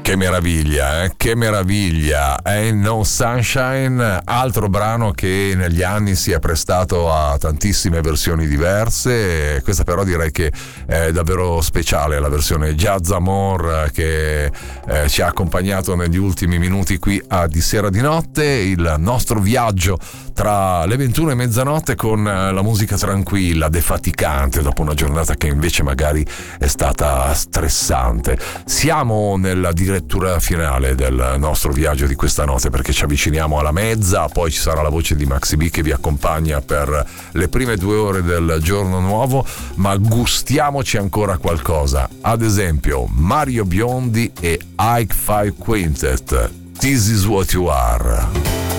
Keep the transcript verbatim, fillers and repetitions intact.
Che meraviglia, eh? Che meraviglia! Ain't No Sunshine, altro brano che negli anni si è prestato a tantissime versioni diverse. Questa però direi che è davvero speciale, la versione Jazz Amor che eh, ci ha accompagnato negli ultimi minuti qui a Di Sera di Notte. Il nostro viaggio tra le ventuno e mezzanotte con la musica tranquilla, defaticante dopo una giornata che invece magari è stata stressante. Siamo nella direttura finale del nostro viaggio di questa notte, perché ci avviciniamo alla mezza, poi ci sarà la voce di Maxi B che vi accompagna per le prime due ore del giorno nuovo, ma gustiamoci ancora qualcosa, ad esempio Mario Biondi e Ike Five Quintet, This Is What You Are.